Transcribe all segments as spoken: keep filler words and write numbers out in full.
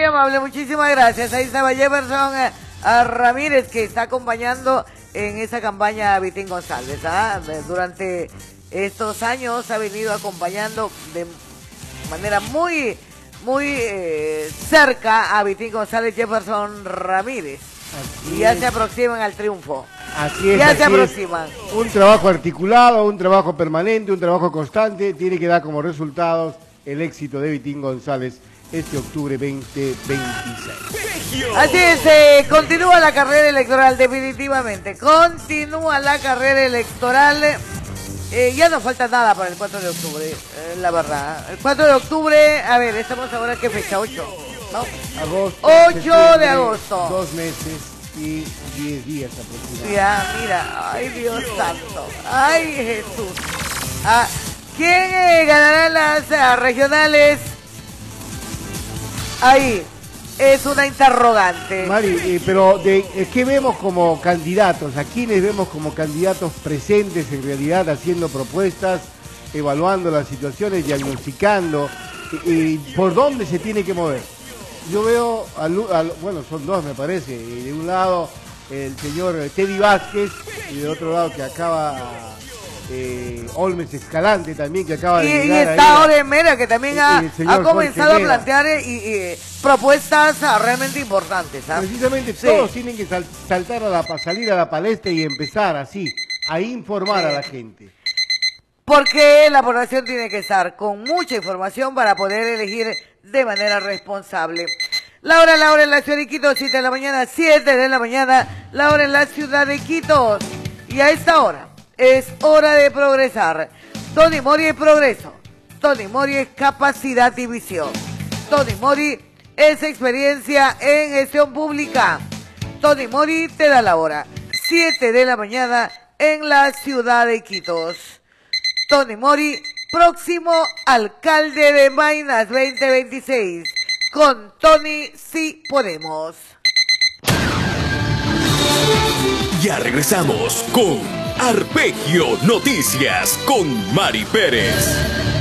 muy amable, muchísimas gracias. Ahí estaba Jefferson eh, a Ramírez, que está acompañando en esa campaña a Vitín González. ¿ah? Durante estos años ha venido acompañando de manera muy, muy eh, cerca a Vitín González, Jefferson Ramírez. Así y ya es. Se aproximan al triunfo. Así es, ya así se aproximan. Es. Un trabajo articulado, un trabajo permanente, un trabajo constante, tiene que dar como resultados el éxito de Vitín González este octubre veinte veintiséis. Así es, eh, continúa la carrera electoral, definitivamente. Continúa la carrera electoral. Eh, ya no falta nada para el cuatro de octubre, eh, la verdad. El cuatro de octubre, a ver, estamos ahora, ¿qué fecha? ocho, ¿no? Agosto. ocho de agosto. Dos meses y diez días aproximadamente. Ya, mira, ay Dios santo, ay Jesús. Ah, ¿quién eh, ganará las uh, regionales? Ahí, es una interrogante. Mari, eh, pero de, eh, ¿qué vemos como candidatos? ¿A quiénes vemos como candidatos presentes en realidad haciendo propuestas, evaluando las situaciones, diagnosticando? ¿Y por dónde se tiene que mover? Yo veo, al, al, bueno, son dos me parece, de un lado el señor Teddy Vázquez y de otro lado que acaba... Eh, Olmes Escalante también que acaba de y, llegar y está Oren Mera que también ha, ha comenzado a plantear y, y, propuestas realmente importantes. ¿eh? Precisamente sí. Todos tienen que sal, saltar a la salir a la palestra y empezar así a informar sí. a la gente, porque la población tiene que estar con mucha información para poder elegir de manera responsable. La hora, la hora en la ciudad de Quito, siete de la mañana, siete de la mañana, la hora en la ciudad de Quito, y a esta hora es hora de progresar. Tony Mori es progreso. Tony Mori es capacidad y visión. Tony Mori es experiencia en gestión pública. Tony Mori te da la hora. siete de la mañana en la ciudad de Quito. Tony Mori, próximo alcalde de Maynas veinte veintiséis. Con Tony sí podemos. Ya regresamos con Arpegio Noticias con Mari Pérez.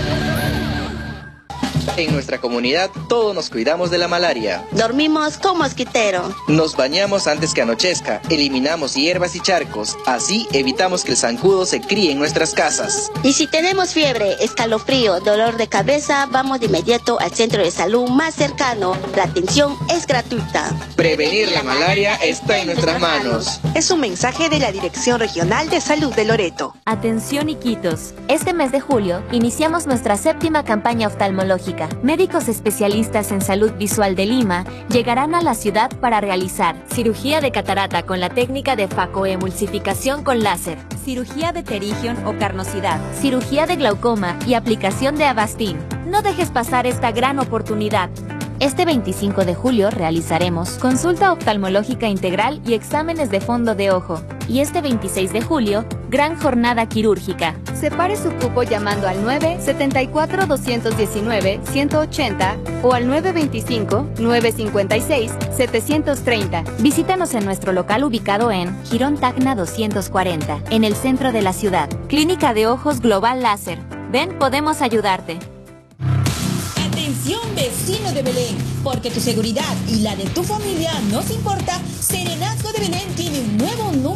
En nuestra comunidad todos nos cuidamos de la malaria. Dormimos con mosquitero. Nos bañamos antes que anochezca. Eliminamos hierbas y charcos. Así evitamos que el zancudo se críe en nuestras casas. Y si tenemos fiebre, escalofrío, dolor de cabeza, vamos de inmediato al centro de salud más cercano. La atención es gratuita. Prevenir la malaria está en nuestras manos. Es un mensaje de la Dirección Regional de Salud de Loreto. Atención Iquitos. Este mes de julio iniciamos nuestra séptima campaña oftalmológica. Médicos especialistas en salud visual de Lima llegarán a la ciudad para realizar cirugía de catarata con la técnica de facoemulsificación con láser, cirugía de pterigión o carnosidad, cirugía de glaucoma y aplicación de Avastin. No dejes pasar esta gran oportunidad. Este veinticinco de julio realizaremos consulta oftalmológica integral y exámenes de fondo de ojo. Y este veintiséis de julio, gran jornada quirúrgica. Separe su cupo llamando al nueve setenta y cuatro, doscientos diecinueve, ciento ochenta o al nueve veinticinco, novecientos cincuenta y seis, setecientos treinta. Visítanos en nuestro local ubicado en Girón Tacna doscientos cuarenta, en el centro de la ciudad. Clínica de Ojos Global Láser. Ven, podemos ayudarte. Atención vecino de Belén, porque tu seguridad y la de tu familia nos importa. Serenazgo de Belén tiene un nuevo número.